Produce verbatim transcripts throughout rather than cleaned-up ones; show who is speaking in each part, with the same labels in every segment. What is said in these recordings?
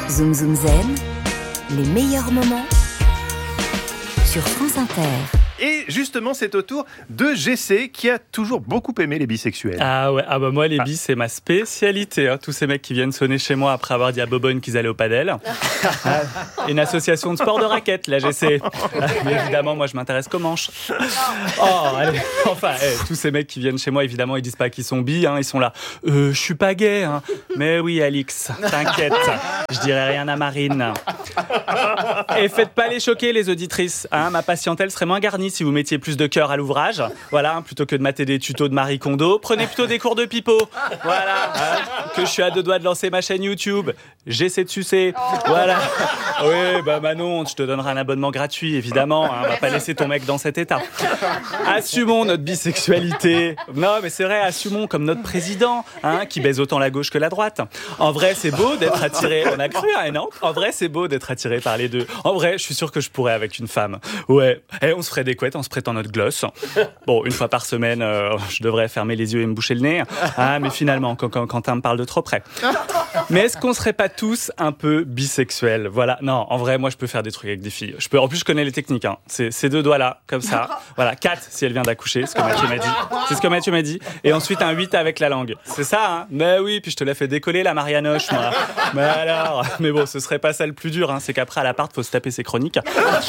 Speaker 1: Zoom Zoom Zen, les meilleurs moments sur France Inter.
Speaker 2: Et justement, c'est au tour de G C qui a toujours beaucoup aimé les bisexuels.
Speaker 3: Ah ouais, ah bah moi les bis, ah. c'est ma spécialité. Hein. Tous ces mecs qui viennent sonner chez moi après avoir dit à Bobonne qu'ils allaient au padel. Ah, une association de sport de raquettes, la G C. Ah, mais évidemment, moi je m'intéresse qu'aux manches. Oh, allez, enfin, hey, tous ces mecs qui viennent chez moi, évidemment, ils disent pas qu'ils sont bi, hein, ils sont là. Euh, je suis pas gay, hein. Mais oui, Alix, t'inquiète, je dirai rien à Marine. Et faites pas les choquer, les auditrices. Hein, ma patientèle serait moins garnie si vous mettiez plus de cœur à l'ouvrage, voilà, plutôt que de mater des tutos de Marie Kondo, prenez plutôt des cours de pipeau, voilà, hein, que je suis à deux doigts de lancer ma chaîne YouTube, j'essaie de sucer, voilà. Oui, bah Manon, je te donnerai un abonnement gratuit, évidemment, hein, on va pas laisser ton mec dans cet état. Assumons notre bisexualité. Non, mais c'est vrai, assumons comme notre président, hein, qui baise autant la gauche que la droite. En vrai, c'est beau d'être attiré, on a cru, hein, non ? En vrai, c'est beau d'être attiré par les deux. En vrai, je suis sûr que je pourrais avec une femme. Ouais, et on se ferait des couettes en se prêtant notre gloss. Bon, une fois par semaine, euh, je devrais fermer les yeux et me boucher le nez. Ah, mais finalement, quand, quand Quentin me parle de trop près. Mais est-ce qu'on serait pas tous un peu bisexuels ? Voilà. Non, en vrai, moi, je peux faire des trucs avec des filles. Je peux. En plus, je connais les techniques. Hein. C'est ces deux doigts-là, comme ça. Voilà, quatre si elle vient d'accoucher, c'est ce que Mathieu m'a dit. C'est ce que Mathieu m'a dit. Et ensuite, un huit avec la langue. C'est ça, hein ? Mais oui, puis je te l'ai fait décoller, la Marianoche, moi. Mais alors, mais bon, ce serait pas ça le plus dur. Hein. C'est qu'après, à l'appart, faut se taper ses chroniques.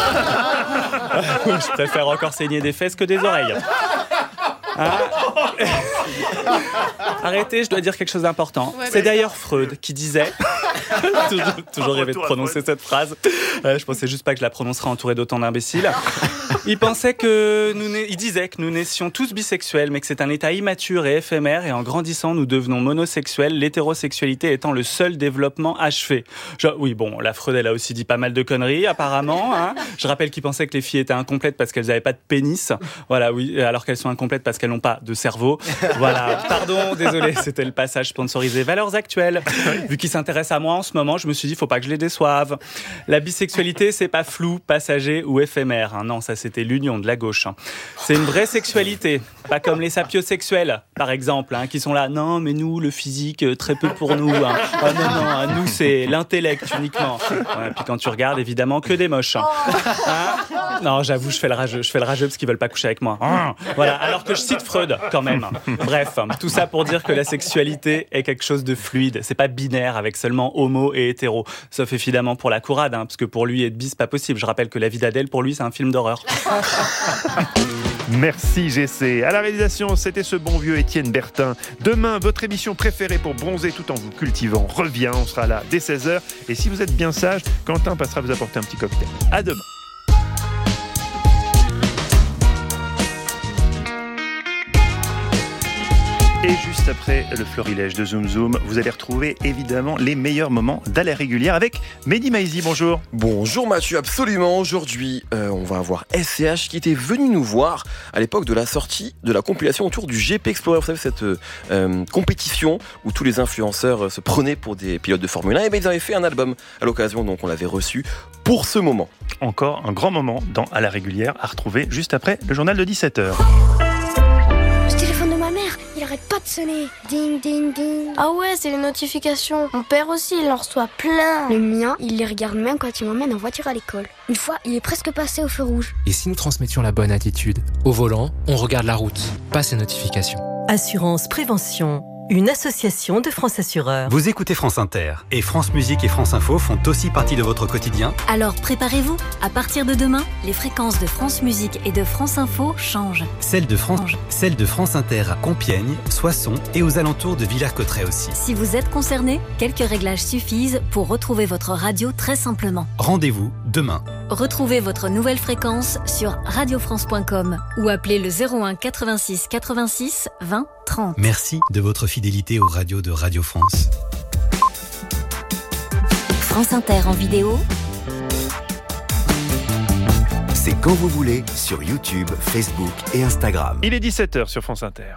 Speaker 3: Je préfère encore saigner des fesses que des oreilles. Hein ? Arrêtez, je dois dire quelque chose d'important. Ouais, c'est d'ailleurs Freud qui disait... toujours toujours rêvé de prononcer cette phrase. Euh, je pensais juste pas que je la prononcerais entourée d'autant d'imbéciles. Il pensait que nous na... Il disait que nous naissions tous bisexuels, mais que c'est un état immature et éphémère, et en grandissant, nous devenons monosexuels, l'hétérosexualité étant le seul développement achevé. Je... Oui, bon, la Freud, elle a aussi dit pas mal de conneries, apparemment. Hein. Je rappelle qu'il pensait que les filles étaient incomplètes parce qu'elles n'avaient pas de pénis. Voilà, oui, alors qu'elles sont incomplètes parce qu'elles n'ont pas de cerveau. Voilà, pardon, désolé, c'était le passage sponsorisé Valeurs Actuelles. Vu qu'il s'intéresse à moi en ce moment, je me suis dit, faut pas que je les déçoive. La bisexualité, c'est pas flou, passager ou éphémère. Hein. Non, ça c'était l'union de la gauche. C'est une vraie sexualité, pas comme les sapiosexuels, par exemple, hein, qui sont là, non, mais nous, le physique, très peu pour nous. Hein. Oh, non, non, hein, nous, c'est l'intellect uniquement. Ouais, puis quand tu regardes, évidemment, que des moches. Hein. Hein non, j'avoue, je fais le rageux, je fais le rageux parce qu'ils veulent pas coucher avec moi. Hein voilà, alors que je cite Freud, quand même. Bref, tout ça pour dire que la sexualité est quelque chose de fluide. C'est pas binaire avec seulement homo et hétéro. Sauf évidemment pour la courade, hein, parce que pour lui, être bi, c'est pas possible. Je rappelle que La vie d'Adèle, pour lui, c'est un film d'horreur.
Speaker 2: Merci G C. À la réalisation, c'était ce bon vieux Étienne Bertin. Demain, votre émission préférée pour bronzer tout en vous cultivant revient. On sera là dès seize heures. Et si vous êtes bien sage, Quentin passera vous apporter un petit cocktail. À demain. Et juste après le florilège de Zoom Zoom, vous allez retrouver évidemment les meilleurs moments d'À la régulière avec Mehdi Maizi. Bonjour.
Speaker 4: Bonjour Mathieu, absolument. Aujourd'hui, euh, on va avoir S C H qui était venu nous voir à l'époque de la sortie de la compilation autour du G P Explorer. Vous savez, cette euh, compétition où tous les influenceurs se prenaient pour des pilotes de Formule un. Et bien, ils avaient fait un album à l'occasion, donc on l'avait reçu pour ce moment.
Speaker 2: Encore un grand moment dans À la régulière à retrouver juste après le journal de dix-sept heures.
Speaker 5: Il arrête pas de sonner. Ding, ding, ding. Ah ouais, c'est les notifications. Mon père aussi, il en reçoit plein. Le mien, il les regarde même quand il m'emmène en voiture à l'école. Une fois, il est presque passé au feu rouge.
Speaker 6: Et si nous transmettions la bonne attitude ? Au volant, on regarde la route, pas ces notifications.
Speaker 7: Assurance Prévention, une association de France Assureurs.
Speaker 8: Vous écoutez France Inter et France Musique et France Info font aussi partie de votre quotidien.
Speaker 9: Alors préparez-vous. À partir de demain, les fréquences de France Musique et de France Info changent.
Speaker 8: Celle de France, celle de France Inter à Compiègne, Soissons et aux alentours de Villers-Cotterêts aussi.
Speaker 9: Si vous êtes concerné, quelques réglages suffisent pour retrouver votre radio très simplement.
Speaker 8: Rendez-vous demain.
Speaker 9: Retrouvez votre nouvelle fréquence sur radio france point com ou appelez le zéro un quatre-vingt-six quatre-vingt-six vingt trente.
Speaker 8: Merci de votre fidélité aux radios de Radio France.
Speaker 1: France Inter en vidéo.
Speaker 10: C'est quand vous voulez sur YouTube, Facebook et Instagram.
Speaker 2: Il est dix-sept heures sur France Inter.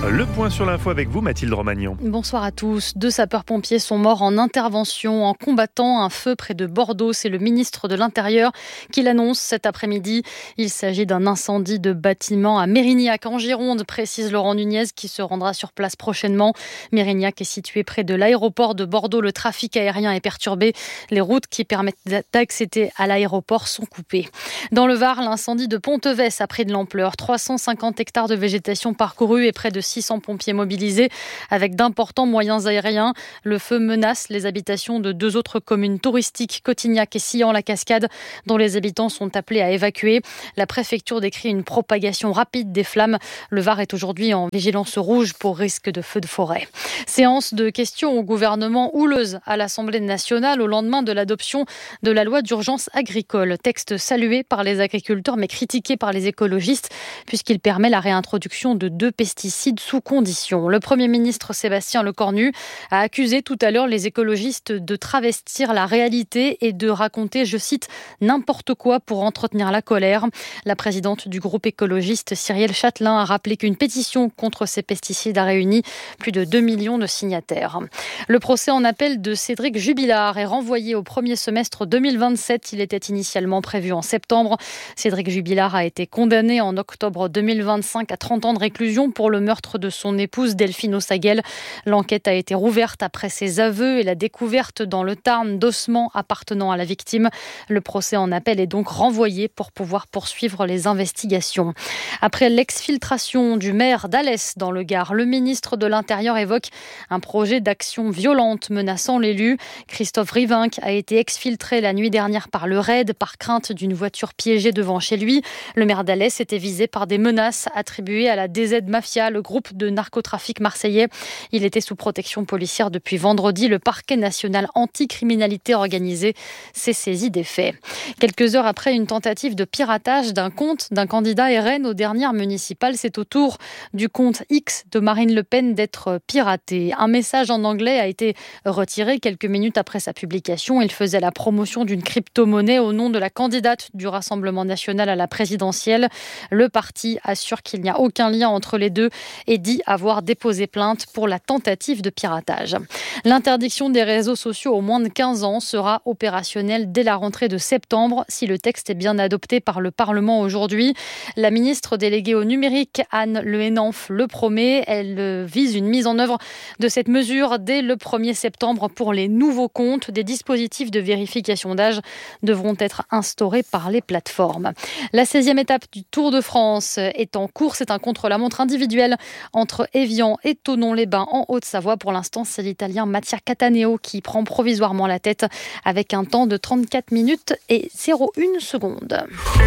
Speaker 2: Le point sur l'info avec vous, Mathilde Romagnan.
Speaker 11: Bonsoir à tous. Deux sapeurs-pompiers sont morts en intervention en combattant un feu près de Bordeaux. C'est le ministre de l'Intérieur qui l'annonce cet après-midi. Il s'agit d'un incendie de bâtiment à Mérignac, en Gironde, précise Laurent Nunez, qui se rendra sur place prochainement. Mérignac est situé près de l'aéroport de Bordeaux. Le trafic aérien est perturbé. Les routes qui permettent d'accéder à l'aéroport sont coupées. Dans le Var, l'incendie de Pontevès a pris de l'ampleur. trois cent cinquante hectares de végétation parcourus et près de six cents pompiers mobilisés avec d'importants moyens aériens. Le feu menace les habitations de deux autres communes touristiques, Cotignac et Sillan-la-Cascade, dont les habitants sont appelés à évacuer. La préfecture décrit une propagation rapide des flammes. Le Var est aujourd'hui en vigilance rouge pour risque de feu de forêt. Séance de questions au gouvernement houleuse à l'Assemblée nationale au lendemain de l'adoption de la loi d'urgence agricole. Texte salué par les agriculteurs mais critiqué par les écologistes puisqu'il permet la réintroduction de deux pesticides sous condition. Le Premier ministre Sébastien Lecornu a accusé tout à l'heure les écologistes de travestir la réalité et de raconter, je cite, n'importe quoi pour entretenir la colère. La présidente du groupe écologiste, Cyrielle Châtelain, a rappelé qu'une pétition contre ces pesticides a réuni plus de deux millions de signataires. Le procès en appel de Cédric Jubilard est renvoyé au premier semestre deux mille vingt-sept. Il était initialement prévu en septembre. Cédric Jubilard a été condamné en octobre deux mille vingt-cinq à trente ans de réclusion pour le meurtre de son épouse Delphine Ossaguel. L'enquête a été rouverte après ses aveux et la découverte dans le Tarn d'ossements appartenant à la victime. Le procès en appel est donc renvoyé pour pouvoir poursuivre les investigations. Après l'exfiltration du maire d'Alès dans le Gard, le ministre de l'Intérieur évoque un projet d'action violente menaçant l'élu. Christophe Rivinc a été exfiltré la nuit dernière par le raid par crainte d'une voiture piégée devant chez lui. Le maire d'Alès était visé par des menaces attribuées à la D Z Mafia, le groupe de narcotrafic marseillais. Il était sous protection policière depuis vendredi. Le parquet national anti-criminalité organisée s'est saisi des faits. Quelques heures après une tentative de piratage d'un compte d'un candidat R N aux dernières municipales, c'est au tour du compte X de Marine Le Pen d'être piraté. Un message en anglais a été retiré quelques minutes après sa publication. Il faisait la promotion d'une crypto-monnaie au nom de la candidate du Rassemblement national à la présidentielle. Le parti assure qu'il n'y a aucun lien entre les deux et dit avoir déposé plainte pour la tentative de piratage. L'interdiction des réseaux sociaux aux moins de quinze ans sera opérationnelle dès la rentrée de septembre si le texte est bien adopté par le Parlement aujourd'hui. La ministre déléguée au numérique, Anne Le Henanff, le promet. Elle vise une mise en œuvre de cette mesure dès le premier septembre pour les nouveaux comptes. Des dispositifs de vérification d'âge devront être instaurés par les plateformes. La seizième étape du Tour de France est en cours. C'est un contre-la-montre individuel entre Évian et Thonon-les-Bains en Haute-Savoie. Pour l'instant, c'est l'Italien Mattia Cataneo qui prend provisoirement la tête avec un temps de trente-quatre minutes et zéro virgule un secondes.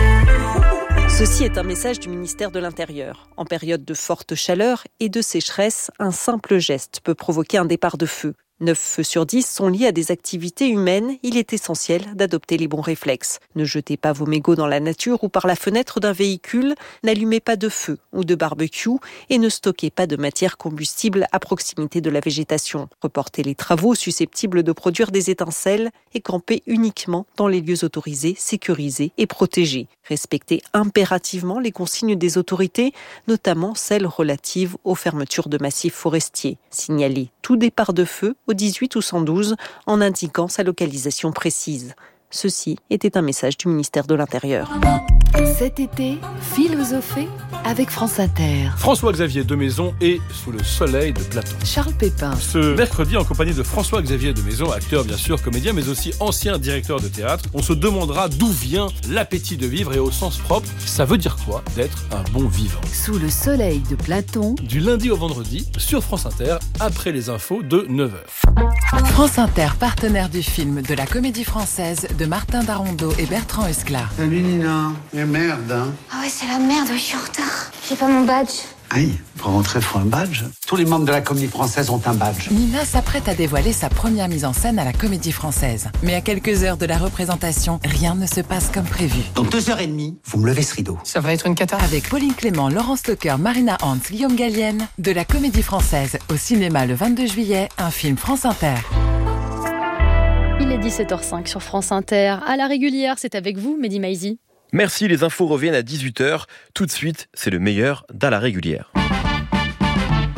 Speaker 12: Ceci est un message du ministère de l'Intérieur. En période de forte chaleur et de sécheresse, un simple geste peut provoquer un départ de feu. neuf feux sur dix sont liés à des activités humaines. Il est essentiel d'adopter les bons réflexes. Ne jetez pas vos mégots dans la nature ou par la fenêtre d'un véhicule. N'allumez pas de feu ou de barbecue et ne stockez pas de matière combustible à proximité de la végétation. Reportez les travaux susceptibles de produire des étincelles et campez uniquement dans les lieux autorisés, sécurisés et protégés. Respectez impérativement les consignes des autorités, notamment celles relatives aux fermetures de massifs forestiers. Signalez tout départ de feu au dix-huit ou cent douze en indiquant sa localisation précise. Ceci était un message du ministère de l'Intérieur.
Speaker 13: Cet été, philosophez avec France Inter.
Speaker 14: François-Xavier de Maison est sous le soleil de Platon.
Speaker 13: Charles Pépin.
Speaker 14: Ce mercredi, en compagnie de François-Xavier de Maison, acteur bien sûr, comédien, mais aussi ancien directeur de théâtre, on se demandera d'où vient l'appétit de vivre et au sens propre, ça veut dire quoi d'être un bon vivant.
Speaker 13: Sous le soleil de Platon.
Speaker 14: Du lundi au vendredi, sur France Inter, après les infos de neuf heures.
Speaker 13: France Inter, partenaire du film de la Comédie Française de Martin Darondeau et Bertrand Huskla.
Speaker 15: Salut Nina, mais merde hein.
Speaker 5: Ah ouais, c'est la merde, je suis en retard. J'ai pas mon badge.
Speaker 15: Aïe, pour rentrer, faut un badge. Tous les membres de la Comédie Française ont un badge.
Speaker 13: Nina s'apprête à dévoiler sa première mise en scène à la Comédie Française. Mais à quelques heures de la représentation, rien ne se passe comme prévu.
Speaker 15: Dans deux heures et demie, vous me levez ce rideau.
Speaker 13: Ça va être une cata. Avec Pauline Clément, Laurence Lecoeur, Marina Hans, Guillaume Gallienne, de la Comédie Française au cinéma le vingt-deux juillet, un film France Inter.
Speaker 11: Il est dix-sept heures cinq sur France Inter. À la régulière, c'est avec vous, Mehdi Maizi.
Speaker 4: Merci, les infos reviennent à dix-huit heures. Tout de suite, c'est le meilleur d'à la régulière.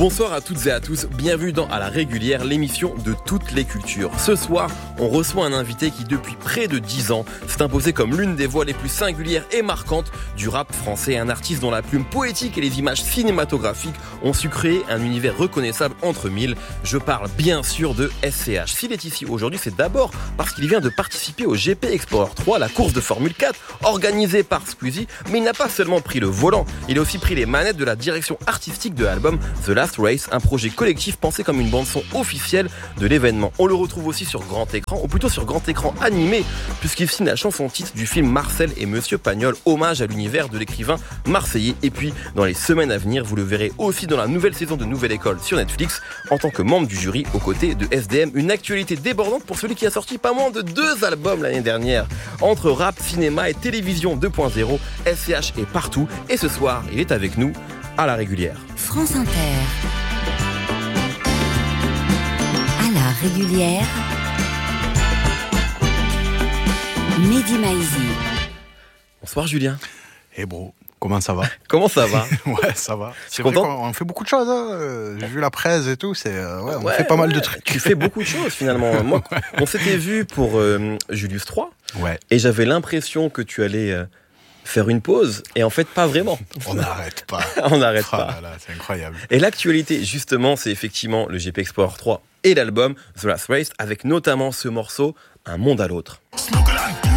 Speaker 4: Bonsoir à toutes et à tous, bienvenue dans À la régulière, l'émission de toutes les cultures. Ce soir, on reçoit un invité qui depuis près de dix ans s'est imposé comme l'une des voix les plus singulières et marquantes du rap français, un artiste dont la plume poétique et les images cinématographiques ont su créer un univers reconnaissable entre mille. Je parle bien sûr de S C H. S'il est ici aujourd'hui, c'est d'abord parce qu'il vient de participer au G P Explorer trois, la course de Formule quatre, organisée par Squeezie, mais il n'a pas seulement pris le volant, il a aussi pris les manettes de la direction artistique de l'album The Last Race, un projet collectif pensé comme une bande-son officielle de l'événement. On le retrouve aussi sur grand écran, ou plutôt sur grand écran animé, puisqu'il signe la chanson titre du film Marcel et Monsieur Pagnol, hommage à l'univers de l'écrivain marseillais. Et puis, dans les semaines à venir, vous le verrez aussi dans la nouvelle saison de Nouvelle École sur Netflix, en tant que membre du jury aux côtés de S D M. Une actualité débordante pour celui qui a sorti pas moins de deux albums l'année dernière. Entre rap, cinéma et télévision deux point zéro, S C H est partout. Et ce soir, il est avec nous à la régulière.
Speaker 1: France Inter. À la régulière. Mehdi Maizi.
Speaker 4: Bonsoir Julien.
Speaker 16: Eh hey bro, comment ça va?
Speaker 4: Comment ça va?
Speaker 16: Ouais, ça va. C'est
Speaker 4: content.
Speaker 16: vrai qu'on fait beaucoup de choses. Hein. J'ai vu la presse et tout. C'est euh, ouais, on
Speaker 4: ouais,
Speaker 16: fait pas
Speaker 4: ouais,
Speaker 16: mal de trucs.
Speaker 4: Tu fais beaucoup de choses finalement. Moi, on s'était vu pour euh, Julius trois.
Speaker 16: Ouais.
Speaker 4: Et j'avais l'impression que tu allais euh, faire une pause. Et en fait, pas vraiment.
Speaker 16: On n'arrête pas.
Speaker 4: On n'arrête
Speaker 16: oh
Speaker 4: pas.
Speaker 16: Là là, c'est incroyable.
Speaker 4: Et l'actualité, justement, c'est effectivement le G P Explorer trois et l'album The Last Race, avec notamment ce morceau Un monde à l'autre.
Speaker 17: Snorkel aan